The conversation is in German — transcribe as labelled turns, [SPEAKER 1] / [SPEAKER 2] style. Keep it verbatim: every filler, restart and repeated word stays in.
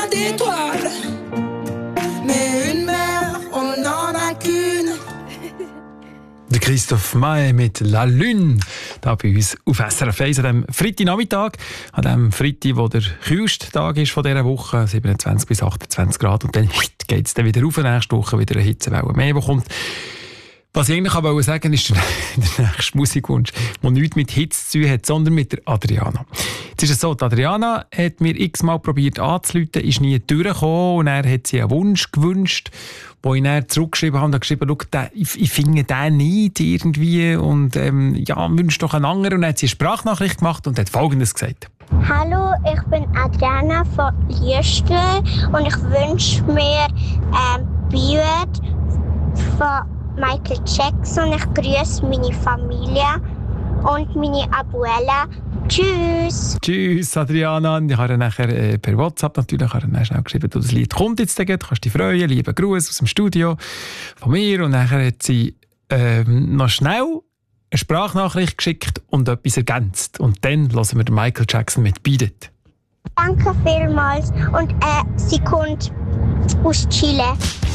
[SPEAKER 1] d'étoiles. Mais une mère, on n'en a qu'une.
[SPEAKER 2] Der Christoph Maé mit «La Lune» hier bei uns auf S R F eins an diesem Freitagnachmittag, an dem Freitag, wo der kühlste Tag ist von dieser Woche, siebenundzwanzig bis achtundzwanzig Grad. Und dann geht es dann wieder rauf, nächste Woche wieder eine Hitzewelle mehr, die kommt. Was ich eigentlich aber sagen ist der, der nächste Musikwunsch, der nichts mit Hitze zu tun hat, sondern mit der Adriana. Jetzt ist es so, die Adriana hat mir x-mal probiert anzurufen, ist nie durchgekommen und er hat sie einen Wunsch gewünscht, wo ich dann zurückgeschrieben habe und geschrieben, schau, den, ich, ich finde den nicht irgendwie und ähm, ja, wünsche doch einen anderen. Und dann hat sie eine Sprachnachricht gemacht und hat Folgendes gesagt.
[SPEAKER 3] Hallo, ich bin Adriana von Liestel und ich wünsche mir ähm, Beard von Michael Jackson. Ich grüße meine Familie und meine Abuela. Tschüss.
[SPEAKER 2] Tschüss, Adriana. Ich habe nachher äh, per WhatsApp natürlich habe dann schnell geschrieben, du, das Lied kommt jetzt, du kannst dich freuen. Lieben Gruß aus dem Studio von mir. Und nachher hat sie ähm, noch schnell eine Sprachnachricht geschickt und etwas ergänzt. Und dann hören wir Michael Jackson mit «Beat It».
[SPEAKER 3] Danke vielmals. Und äh, sie kommt aus Chile.